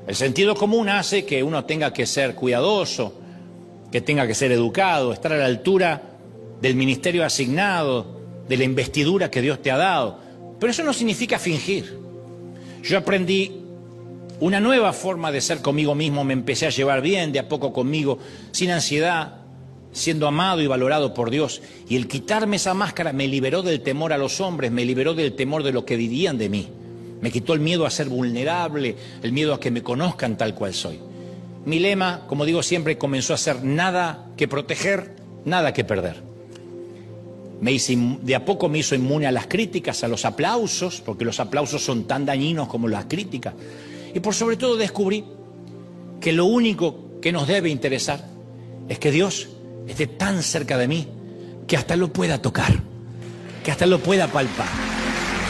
El sentido común hace que uno tenga que ser cuidadoso, que tenga que ser educado, estar a la altura del ministerio asignado, de la investidura que Dios te ha dado. Pero eso no significa fingir. Yo aprendí una nueva forma de ser conmigo mismo, me empecé a llevar bien de a poco conmigo, sin ansiedad, siendo amado y valorado por Dios. Y el quitarme esa máscara me liberó del temor a los hombres, me liberó del temor de lo que dirían de mí. Me quitó el miedo a ser vulnerable, el miedo a que me conozcan tal cual soy. Mi lema, como digo siempre, comenzó a ser nada que proteger, nada que perder. De a poco me hizo inmune a las críticas, a los aplausos, porque los aplausos son tan dañinos como las críticas. Y por sobre todo descubrí que lo único que nos debe interesar es que Dios esté tan cerca de mí que hasta lo pueda tocar, que hasta lo pueda palpar.